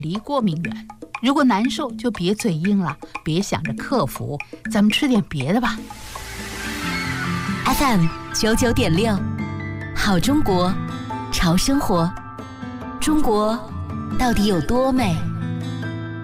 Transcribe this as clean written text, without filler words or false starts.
离过敏源。如果难受就别嘴硬了，别想着克服，咱们吃点别的吧。 FM 99.6，好中国，潮生活。中国到底有多美？